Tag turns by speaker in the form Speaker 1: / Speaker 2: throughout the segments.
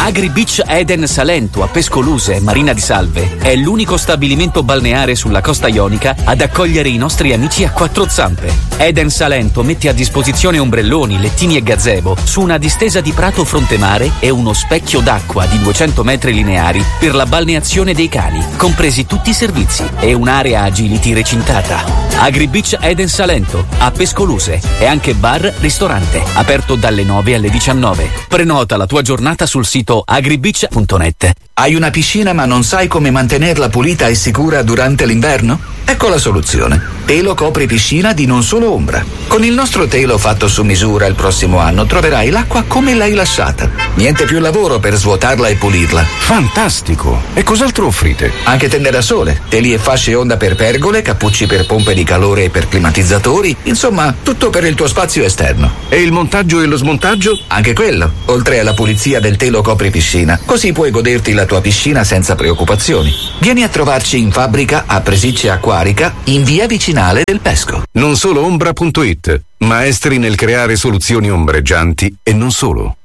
Speaker 1: AgriBeach Eden Salento a Pescoluse, Marina di Salve, è l'unico stabilimento balneare sulla costa ionica ad accogliere i nostri amici a quattro zampe. Eden Salento mette a disposizione ombrelloni, lettini e gazebo su una distesa di prato fronte mare e uno specchio d'acqua di 200 metri lineari per la balneazione dei cani, compresi tutti i servizi, e un'area agility recintata. AgriBeach Eden Salento a Pescoluse è anche bar, ristorante, aperto dalle 9 alle 19. Prenota la tua giornata sul sito agribeach.net.
Speaker 2: Hai una piscina ma non sai come mantenerla pulita e sicura durante l'inverno? Ecco la soluzione. Telo copri piscina di Non Solo Ombra. Con il nostro telo fatto su misura il prossimo anno troverai l'acqua come l'hai lasciata. Niente più lavoro per svuotarla e pulirla.
Speaker 3: Fantastico! E cos'altro offrite?
Speaker 2: Anche tende da sole, teli e fasce onda per pergole, cappucci per pompe di calore e per climatizzatori, insomma tutto per il tuo spazio esterno.
Speaker 3: E il montaggio e lo smontaggio?
Speaker 2: Anche quello, oltre alla pulizia del telo copri piscina. Così puoi goderti la tua piscina senza preoccupazioni. Vieni a trovarci in fabbrica a Presiccia Acquarica, in via Vicinale del Pesco.
Speaker 3: Nonsolombra.it. Maestri nel creare soluzioni ombreggianti e non solo.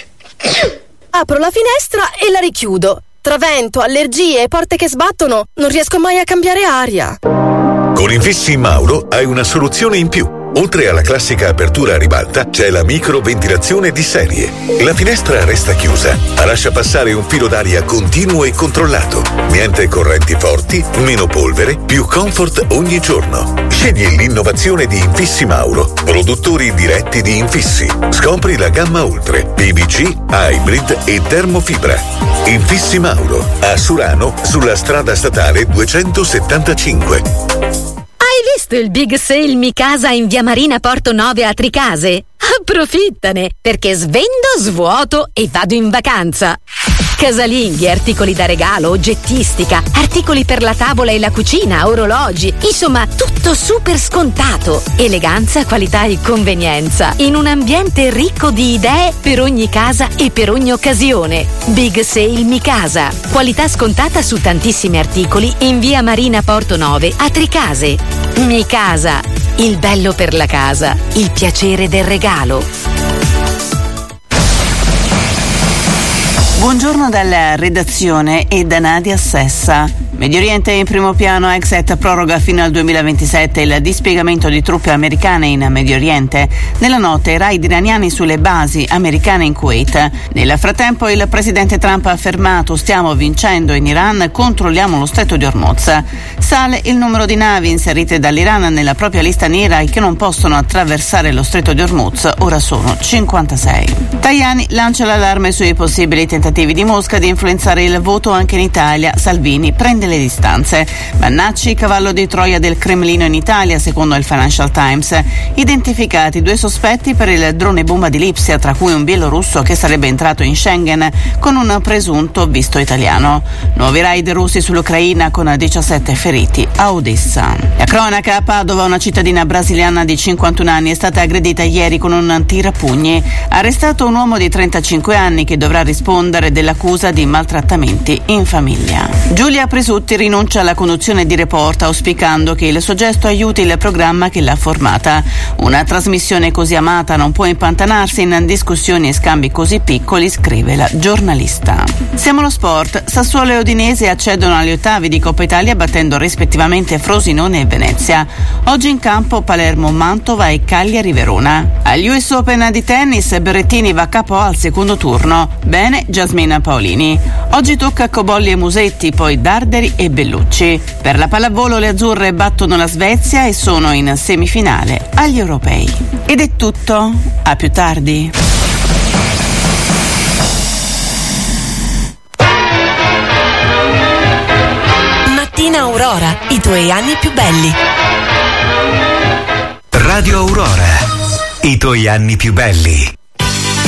Speaker 4: Apro la finestra e la richiudo. Tra vento, allergie e porte che sbattono, non riesco mai a cambiare aria.
Speaker 5: Con Infissi Mauro hai una soluzione in più. Oltre alla classica apertura a ribalta, c'è la microventilazione di serie. La finestra resta chiusa, ma lascia passare un filo d'aria continuo e controllato. Niente correnti forti, meno polvere, più comfort ogni giorno. Scegli l'innovazione di Infissi Mauro, produttori diretti di infissi. Scopri la gamma Ultre, PVC, Hybrid e Termofibra. Infissi Mauro, a Surano, sulla strada statale 275.
Speaker 6: Hai visto il Big Sale Mi Casa in via Marina Porto 9 a Tricase? Approfittane, perché svendo, svuoto e vado in vacanza. Casalinghi, articoli da regalo, oggettistica, articoli per la tavola e la cucina, orologi, insomma tutto super scontato. Eleganza, qualità e convenienza in un ambiente ricco di idee per ogni casa e per ogni occasione. Big Sale Mi Casa, qualità scontata su tantissimi articoli in via Marina Porto 9 a Tricase. Mi Casa, il bello per la casa, il piacere del regalo.
Speaker 7: Buongiorno dalla redazione e da Nadia Sessa. Medio Oriente in primo piano. Exet proroga fino al 2027 il dispiegamento di truppe americane in Medio Oriente. Nella notte raid iraniani sulle basi americane in Kuwait. Nel frattempo il presidente Trump ha affermato: stiamo vincendo in Iran, controlliamo lo stretto di Hormuz. Sale il numero di navi inserite dall'Iran nella propria lista nera e che non possono attraversare lo stretto di Hormuz. Ora sono 56. Tajani lancia l'allarme sui possibili tentativi di Mosca di influenzare il voto anche in Italia. Salvini prende le distanze. Vannacci, cavallo di Troia del Cremlino in Italia, secondo il Financial Times. Identificati 2 sospetti per il drone bomba di Lipsia, tra cui un bielorusso che sarebbe entrato in Schengen con un presunto visto italiano. Nuovi raid russi sull'Ucraina con 17 feriti a Odessa. La cronaca: a Padova una cittadina brasiliana di 51 anni è stata aggredita ieri con un tirapugni. Arrestato un uomo di 35 anni che dovrà rispondere dell'accusa di maltrattamenti in famiglia. Giulia Presutti rinuncia alla conduzione di Report, auspicando che il suo gesto aiuti il programma che l'ha formata. Una trasmissione così amata non può impantanarsi in discussioni e scambi così piccoli, scrive la giornalista. Siamo allo sport. Sassuolo e Udinese accedono agli ottavi di Coppa Italia battendo rispettivamente Frosinone e Venezia. Oggi in campo Palermo, Mantova e Cagliari Verona. Agli US Open di tennis Berrettini va a capo al secondo turno. Bene Jasmina Paolini. Oggi tocca a Cobolli e Musetti, poi Darderi e Bellucci. Per la pallavolo le azzurre battono la Svezia e sono in semifinale agli europei. Ed è tutto. A più tardi.
Speaker 8: Mattina Aurora, i tuoi anni più belli.
Speaker 9: Radio Aurora, i tuoi anni più belli.